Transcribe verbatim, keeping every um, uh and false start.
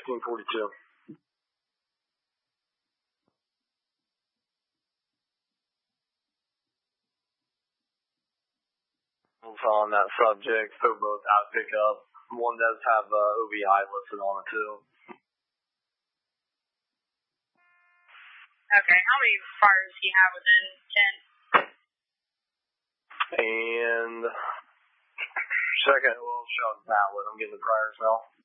fifteen forty-two. On that subject, so both out pickup. One does have uh, O B I listed on it too. Okay, how many fires do you have within ten? And second, well, shot valid. I'm getting the priors now.